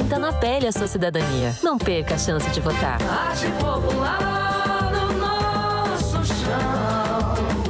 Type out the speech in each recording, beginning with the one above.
Sinta na pele a sua cidadania. Não perca a chance de votar. Arte popular no nosso chão.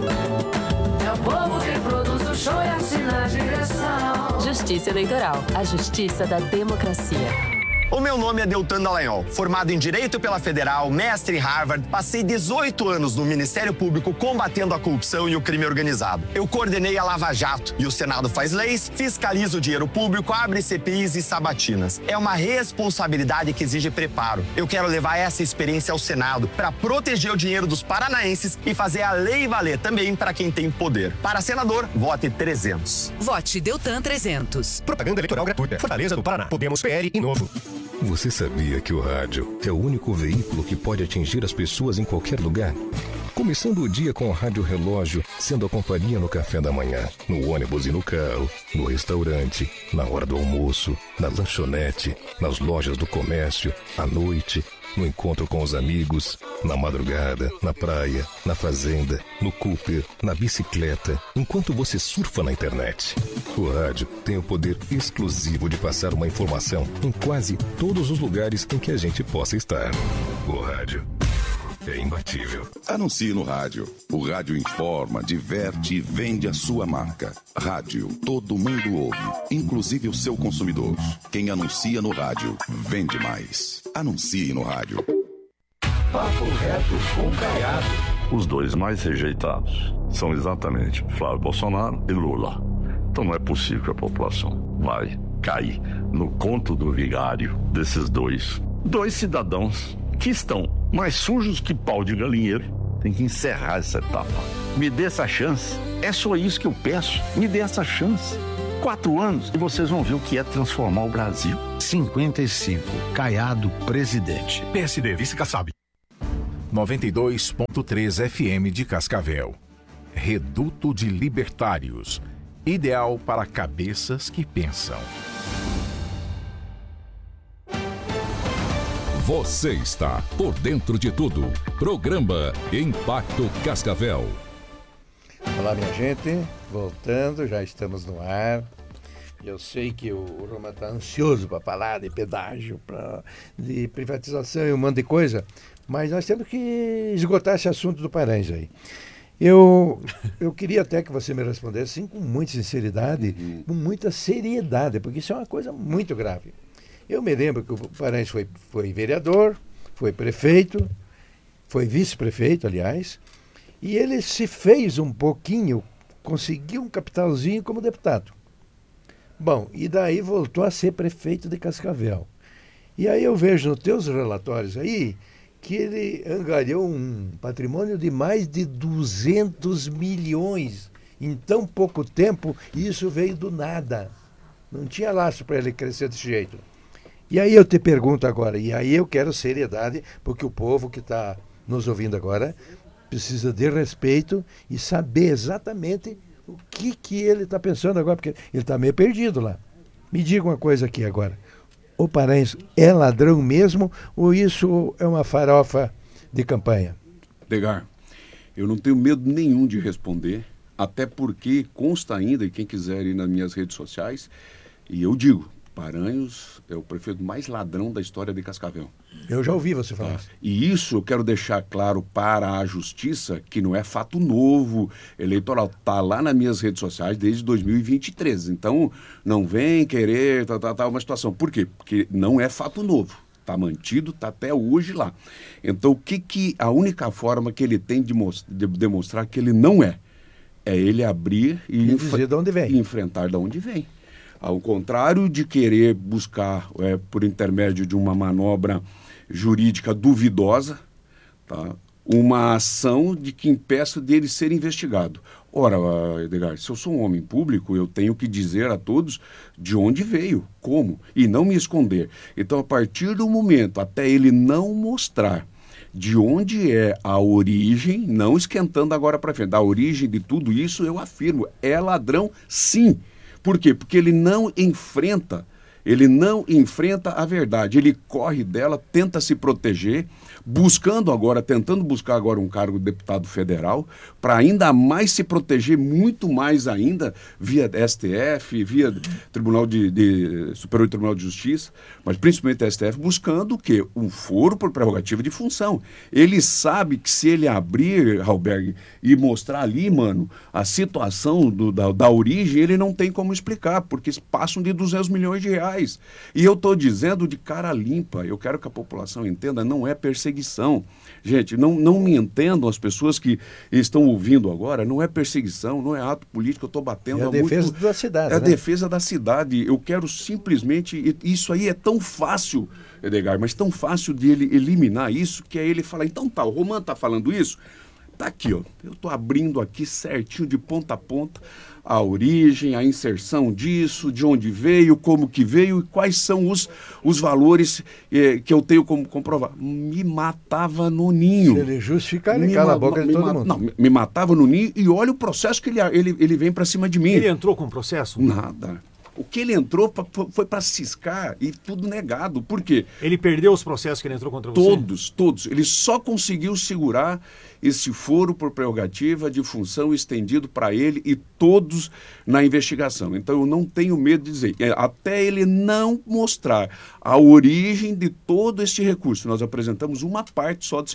É o povo que produz o show e assina a direção. Justiça Eleitoral. A justiça da democracia. O meu nome é Deltan Dallagnol, formado em Direito pela Federal, mestre em Harvard, passei 18 anos no Ministério Público combatendo a corrupção e o crime organizado. Eu coordenei a Lava Jato e o Senado faz leis, fiscaliza o dinheiro público, abre CPIs e sabatinas. É uma responsabilidade que exige preparo. Eu quero levar essa experiência ao Senado para proteger o dinheiro dos paranaenses e fazer a lei valer também para quem tem poder. Para senador, vote 300. Vote Deltan 300. Propaganda eleitoral gratuita. Fortaleza do Paraná. Podemos, PL e Novo. Você sabia que o rádio é o único veículo que pode atingir as pessoas em qualquer lugar? Começando o dia com o rádio relógio, sendo a companhia no café da manhã, no ônibus e no carro, no restaurante, na hora do almoço, na lanchonete, nas lojas do comércio, à noite, no encontro com os amigos, na madrugada, na praia, na fazenda, no Cooper, na bicicleta, enquanto você surfa na internet. O rádio tem o poder exclusivo de passar uma informação em quase todos os lugares em que a gente possa estar. O rádio é imbatível. Anuncie no rádio. O rádio informa, diverte e vende a sua marca. Rádio, todo mundo ouve, inclusive o seu consumidor. Quem anuncia no rádio, vende mais. Anuncie no rádio. Papo reto com Caiado. Os dois mais rejeitados são exatamente Flávio Bolsonaro e Lula. Então não é possível que a população vai cair no conto do vigário desses dois cidadãos que estão mais sujos que pau de galinheiro. Tem que encerrar essa etapa. Me dê essa chance. É só isso que eu peço. Me dê essa chance. 4 anos e vocês vão ver o que é transformar o Brasil. 55. Caiado, presidente. PSD, vice-Kassab. 92.3 FM de Cascavel. Reduto de Libertários. Ideal para cabeças que pensam. Você está por dentro de tudo. Programa Impacto Cascavel. Olá, minha gente. Voltando, já estamos no ar. Eu sei que o Roma está ansioso para falar de pedágio, de privatização e um monte de coisa, mas nós temos que esgotar esse assunto do Paranhos aí. Eu queria até que você me respondesse assim, com muita sinceridade, com muita seriedade, porque isso é uma coisa muito grave. Eu me lembro que o Paranhos foi vereador, foi prefeito, foi vice-prefeito, aliás, e ele se fez um pouquinho, conseguiu um capitalzinho como deputado. Bom, e daí voltou a ser prefeito de Cascavel. E aí eu vejo nos teus relatórios aí que ele angariou um patrimônio de mais de 200 milhões em tão pouco tempo, e isso veio do nada. Não tinha laço para ele crescer desse jeito. E aí eu te pergunto agora, e aí eu quero seriedade, porque o povo que está nos ouvindo agora precisa de respeito e saber exatamente o que ele está pensando agora, porque ele está meio perdido lá. Me diga uma coisa aqui agora. O Paranhos é ladrão mesmo ou isso é uma farofa de campanha? Edgar, eu não tenho medo nenhum de responder, até porque consta ainda, e quem quiser ir nas minhas redes sociais, e eu digo, Paranhos é o prefeito mais ladrão da história de Cascavel. Eu já ouvi você falar isso. E isso eu quero deixar claro para a justiça, que não é fato novo eleitoral. Está lá nas minhas redes sociais desde 2023. Então, não vem querer uma situação. Por quê? Porque não é fato novo. Está mantido, está até hoje lá. Então, a única forma que ele tem de demonstrar que ele não é ele abrir e dizer de onde vem. Enfrentar de onde vem. Ao contrário de querer buscar, por intermédio de uma manobra jurídica duvidosa, tá, uma ação de que impeça dele ser investigado. Ora, Edgar, se eu sou um homem público, eu tenho que dizer a todos de onde veio, como, e não me esconder. Então, a partir do momento, até ele não mostrar de onde é a origem, não esquentando agora para frente, a origem de tudo isso, eu afirmo, é ladrão sim. Por quê? Porque ele não enfrenta Ele não enfrenta a verdade, ele corre dela, tenta se proteger, tentando buscar agora um cargo de deputado federal, para ainda mais se proteger, muito mais ainda, via STF, via Superior Tribunal de Justiça, mas principalmente a STF, buscando o quê? Um foro por prerrogativa de função. Ele sabe que se ele abrir, Halberg, e mostrar ali, mano, a situação da origem, ele não tem como explicar, porque passam de 200 milhões de reais. E eu estou dizendo de cara limpa, eu quero que a população entenda, não é perseguição. Gente, não me entendam as pessoas que estão ouvindo agora, não é perseguição, não é ato político, eu estou batendo a defesa da cidade. É a defesa da cidade. Eu quero simplesmente, isso aí é tão fácil, Edgar, mas tão fácil de ele eliminar isso, que é ele falar, então tá, o Romano está falando isso, tá aqui, ó, eu estou abrindo aqui certinho de ponta a ponta a origem, a inserção disso, de onde veio, como que veio e quais são os valores que eu tenho como comprovar. Me matava no ninho. Se ele justificar, ele cala a boca de todo mundo. Não, me matava no ninho e olha o processo que ele vem para cima de mim. Ele entrou com o processo? Nada. O que ele entrou foi para ciscar e tudo negado. Por quê? Ele perdeu os processos que ele entrou contra você? Todos. Ele só conseguiu segurar esse foro por prerrogativa de função estendido para ele e todos na investigação. Então eu não tenho medo de dizer, até ele não mostrar a origem de todo este recurso. Nós apresentamos uma parte só de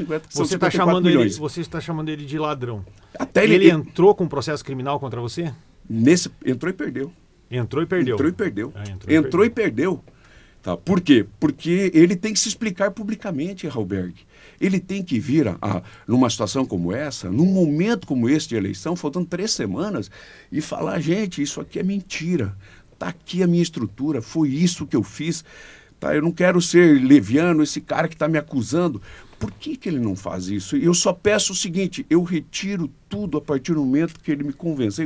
54 milhões. Você está chamando ele de ladrão. Até ele entrou com processo criminal contra você? Entrou e perdeu. Entrou e perdeu. Entrou e perdeu. Tá. Por quê? Porque ele tem que se explicar publicamente, Halberg. Ele tem que vir numa situação como essa, num momento como esse de eleição, faltando 3 semanas, e falar, gente, isso aqui é mentira. Está aqui a minha estrutura, foi isso que eu fiz. Tá? Eu não quero ser leviano, esse cara que está me acusando. Por que ele não faz isso? Eu só peço o seguinte, eu retiro tudo a partir do momento que ele me convencer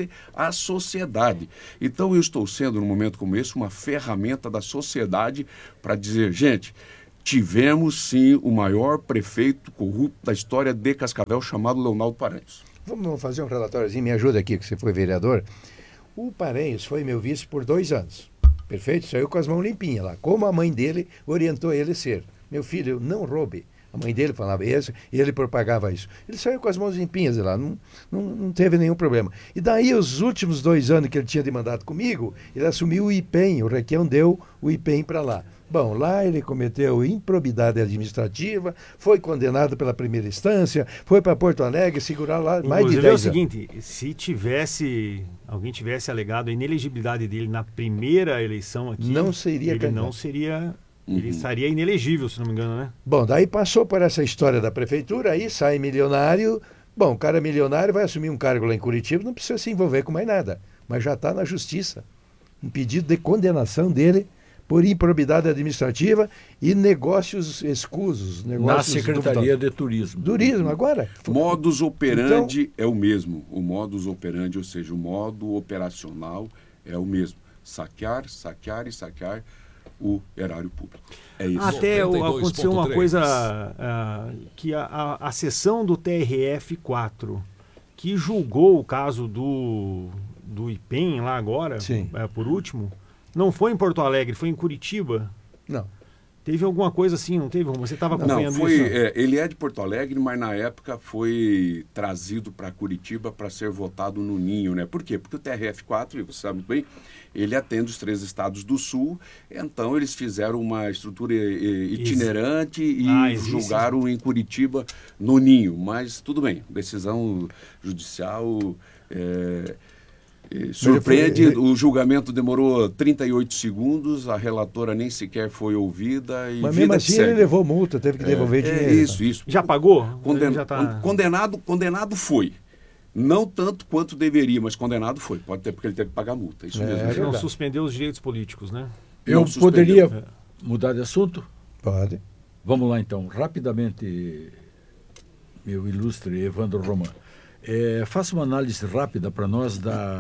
a sociedade. Então eu estou sendo, num momento como esse, uma ferramenta da sociedade para dizer, gente, tivemos sim o maior prefeito corrupto da história de Cascavel, chamado Leonardo Paranhos. Vamos fazer um relatóriozinho, me ajuda aqui, que você foi vereador. O Paranhos foi meu vice por 2 anos. Perfeito? Saiu com as mãos limpinhas lá, como a mãe dele orientou ele a ser. Meu filho, não roube. A mãe dele falava isso e ele propagava isso. Ele saiu com as mãos limpinhas de lá, não teve nenhum problema. E daí, os últimos 2 anos que ele tinha de mandato comigo, ele assumiu o IPEM, o Requião deu o IPEM para lá. Bom, lá ele cometeu improbidade administrativa, foi condenado pela primeira instância, foi para Porto Alegre, segurar lá mais de 10 anos. É o seguinte, se alguém tivesse alegado a inelegibilidade dele na primeira eleição aqui, ele estaria inelegível, se não me engano, né? Bom, daí passou por essa história da prefeitura, aí sai milionário. Bom, o cara milionário vai assumir um cargo lá em Curitiba, não precisa se envolver com mais nada. Mas já está na justiça. Um pedido de condenação dele por improbidade administrativa e negócios escusos. Na Secretaria de Turismo. Turismo, agora. Modus operandi é o mesmo. O modus operandi, ou seja, o modo operacional é o mesmo. Saquear e saquear o erário público. É isso. Até aconteceu uma coisa que a sessão do TRF4, que julgou o caso do IPEM lá agora, por último, não foi em Porto Alegre, foi em Curitiba. Não. Teve alguma coisa assim, não teve? Você estava acompanhando isso? Ele é de Porto Alegre, mas na época foi trazido para Curitiba para ser votado no Ninho, né? Por quê? Porque o TRF4, você sabe muito bem, ele atende os 3 estados do Sul, então eles fizeram uma estrutura itinerante e julgaram em Curitiba no Ninho. Mas tudo bem, decisão judicial... surpreende, o julgamento demorou 38 segundos, a relatora nem sequer foi ouvida. Mas mesmo assim ele levou multa, teve que devolver dinheiro. Isso. Já pagou? Condenado foi. Não tanto quanto deveria, mas condenado foi. Pode ter, porque ele teve que pagar multa. Isso mesmo. Ele não suspendeu os direitos políticos, né? Eu poderia mudar de assunto? Pode. Vamos lá então, rapidamente, meu ilustre Evandro Roman. Faça uma análise rápida para nós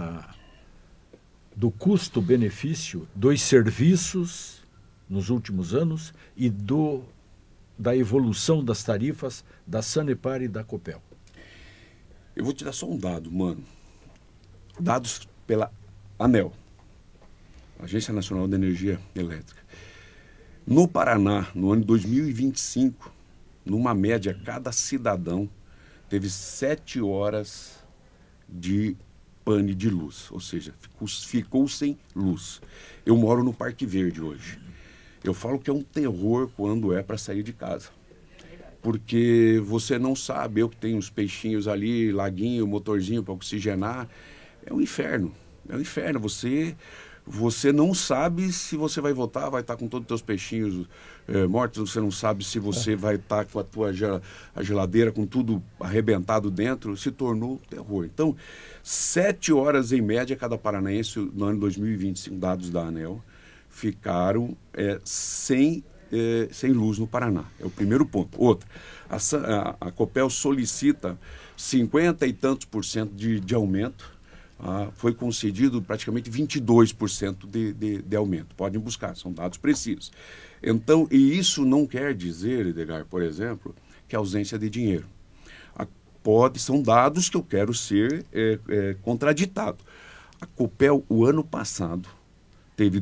do custo-benefício dos serviços nos últimos anos e da evolução das tarifas da Sanepar e da Copel. Eu vou te dar só um dado, mano. Dados pela ANEEL. Agência Nacional de Energia Elétrica. No Paraná, no ano de 2025, numa média, cada cidadão teve 7 horas de pane de luz, ou seja, ficou sem luz. Eu moro no Parque Verde hoje. Eu falo que é um terror quando é para sair de casa. Porque você não sabe, eu que tenho uns peixinhos ali, laguinho, motorzinho para oxigenar, é um inferno. É um inferno. Você não sabe se você vai voltar, vai estar com todos os teus peixinhos mortos, você não sabe se você vai estar com a geladeira com tudo arrebentado dentro, se tornou terror. Então, 7 horas em média cada paranaense no ano 2025, dados da ANEEL, ficaram sem luz no Paraná. É o primeiro ponto. Outro, a Copel solicita 50 e tantos % de aumento. Foi concedido praticamente 22% de aumento. Podem buscar, são dados precisos. Então, e isso não quer dizer, Edgar, por exemplo, que é ausência de dinheiro. São dados que eu quero ser contraditado. A Copel, o ano passado, teve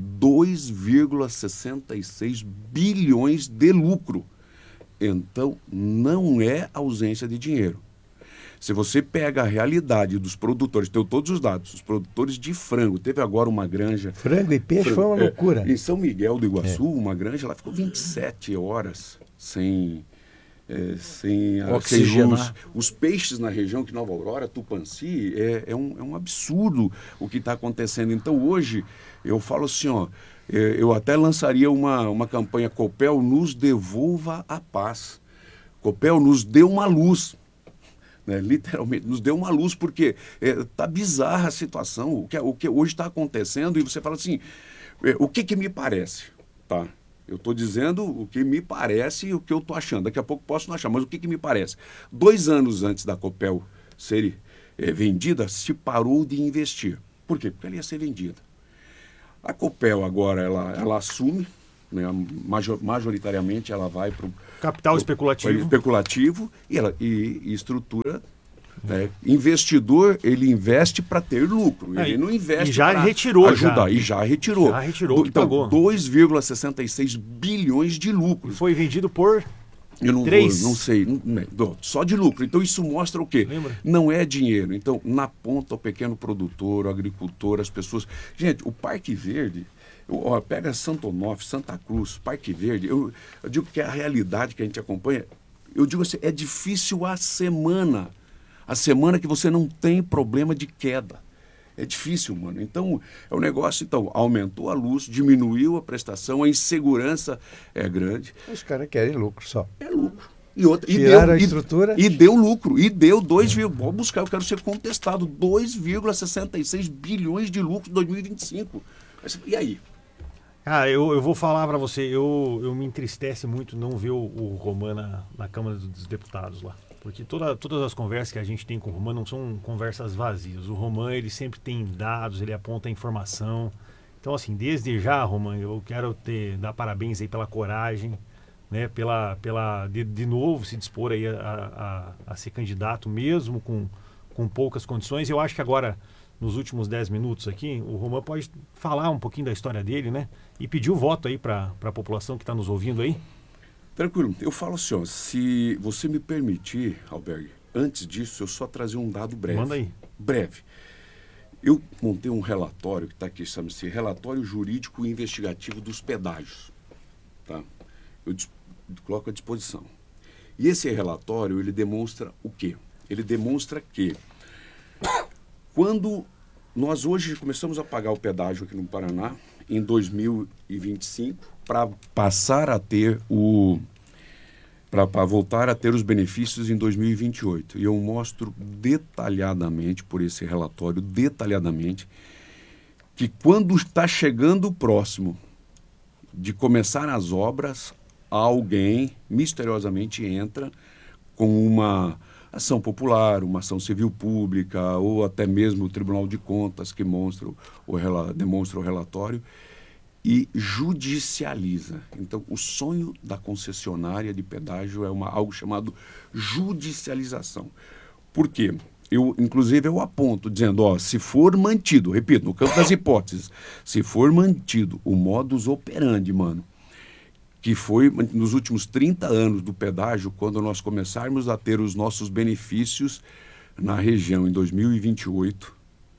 2,66 bilhões de lucro. Então, não é ausência de dinheiro. Se você pega a realidade dos produtores, tenho todos os dados, os produtores de frango, teve agora uma granja... Frango e peixe foi uma loucura. Em São Miguel do Iguaçu, uma granja, ela ficou 27 horas sem luz. Os peixes na região, que Nova Aurora, Tupanci, é um absurdo o que está acontecendo. Então, hoje, eu falo assim, eu até lançaria uma campanha, Copel nos devolva a paz. Copel nos dê uma luz. Literalmente, nos deu uma luz, porque está bizarra a situação, o que hoje está acontecendo, e você fala assim, o que me parece? Tá? Eu estou dizendo o que me parece e o que eu estou achando, daqui a pouco posso não achar, mas o que me parece? 2 anos antes da Copel ser vendida, se parou de investir. Por quê? Porque ela ia ser vendida. A Copel agora, ela assume, majoritariamente ela vai para o capital especulativo e estrutura. Investidor, ele investe para ter lucro, ele não investe para ajudar. E já retirou. Então, 2,66 bilhões de lucro. E foi vendido por... Eu não sei, só de lucro. Então isso mostra o quê? Lembra? Não é dinheiro. Então, na ponta, o pequeno produtor, o agricultor, as pessoas... Gente, o Parque Verde... Pega Santo Onofre, Santa Cruz, Parque Verde, eu digo que é a realidade que a gente acompanha. Eu digo assim, é difícil a semana que você não tem problema de queda. É difícil, mano. Então, é um negócio, aumentou a luz, diminuiu a prestação, a insegurança é grande. Os caras querem lucro só. É lucro. Tiraram a estrutura. E deu lucro. E deu 2, vou buscar, eu quero ser contestado, 2,66 bilhões de lucro em 2025. E aí? Eu vou falar para você, eu me entristece muito não ver o Roman na Câmara dos Deputados lá. Porque todas as conversas que a gente tem com o Roman não são conversas vazias. O Roman, ele sempre tem dados, ele aponta informação. Então, assim, desde já, Roman, eu quero dar parabéns aí pela coragem, né, de novo se dispor aí a ser candidato, mesmo com poucas condições. Eu acho que agora, nos últimos 10 minutos aqui, o Roman pode falar um pouquinho da história dele, né? E pedir o voto aí para a população que está nos ouvindo aí. Tranquilo. Eu falo assim, se você me permitir, Albergue, antes disso, eu só trazer um dado breve. Manda aí. Breve. Eu montei um relatório que está aqui, chama-se Relatório Jurídico e Investigativo dos Pedágios. Tá? Eu coloco à disposição. E esse relatório, ele demonstra o quê? Ele demonstra que quando nós hoje começamos a pagar o pedágio aqui no Paraná, em 2025, para passar a ter para voltar a ter os benefícios em 2028. E eu mostro detalhadamente, por esse relatório, que quando está chegando próximo de começar as obras, alguém misteriosamente entra com uma ação popular, uma ação civil pública, ou até mesmo o Tribunal de Contas, que demonstra o relatório, e judicializa. Então, o sonho da concessionária de pedágio é algo chamado judicialização. Por quê? inclusive, eu aponto, dizendo, ó, se for mantido, repito, no campo das hipóteses, se for mantido o modus operandi, mano, que foi nos últimos 30 anos do pedágio, quando nós começarmos a ter os nossos benefícios na região em 2028,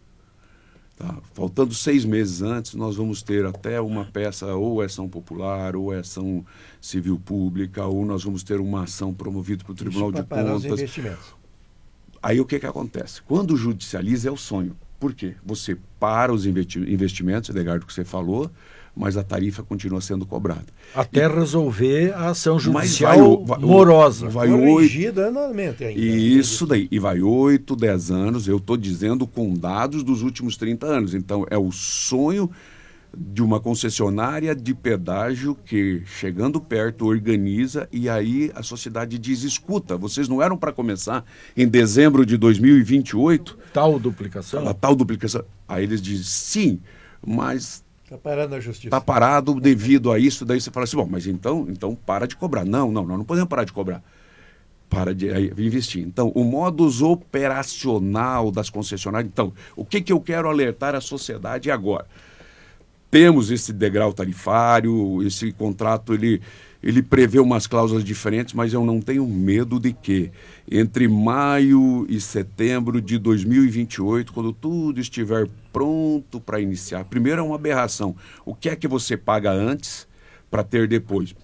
tá? Faltando 6 meses antes, nós vamos ter até uma peça, ou é ação popular, ou é ação civil pública, ou nós vamos ter uma ação promovida pelo Tribunal de Contas. Os investimentos. Aí o que acontece? Quando judicializa é o sonho. Por quê? Você para os investimentos, Edgardo, que você falou, mas a tarifa continua sendo cobrada. Até resolver a ação judicial morosa. Vai corrigida anualmente ainda. Isso daí. E vai 8, 10 anos, eu estou dizendo com dados dos últimos 30 anos. Então, é o sonho de uma concessionária de pedágio que, chegando perto, organiza e aí a sociedade diz, escuta, vocês não eram para começar em dezembro de 2028? Tal duplicação? A tal duplicação. Aí eles dizem, sim, mas... Está parado na justiça. Está parado devido a isso. Daí você fala assim, bom, mas então para de cobrar. Não, nós não podemos parar de cobrar. Para de investir. Então, o modus operacional das concessionárias. Então, o que eu quero alertar a sociedade agora? Temos esse degrau tarifário, esse contrato, ele prevê umas cláusulas diferentes, mas eu não tenho medo de que entre maio e setembro de 2028, quando tudo estiver pronto para iniciar, primeiro é uma aberração. O que é que você paga antes para ter depois?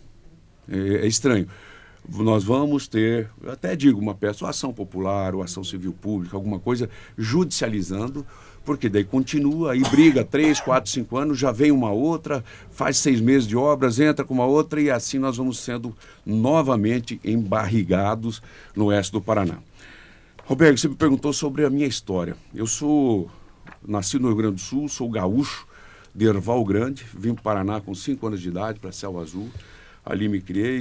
É estranho. Nós vamos ter, eu até digo uma peça, ou ação popular, ou ação civil pública, alguma coisa, judicializando, porque daí continua, aí briga 3, 4, 5 anos, já vem uma outra, faz 6 meses de obras, entra com uma outra e assim nós vamos sendo novamente embarrigados no oeste do Paraná. Roberto, você me perguntou sobre a minha história. Eu nasci no Rio Grande do Sul, sou gaúcho de Erval Grande, vim para o Paraná com 5 anos de idade, para Selva Azul. Ali me criei,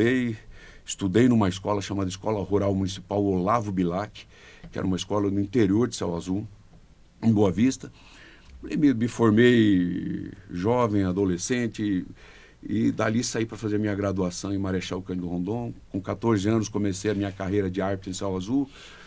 estudei numa escola chamada Escola Rural Municipal Olavo Bilac, que era uma escola no interior de Selva Azul, em Boa Vista. Me formei jovem, adolescente, e dali saí para fazer minha graduação em Marechal Cândido Rondon. Com 14 anos comecei a minha carreira de árbitro em Selva Azul.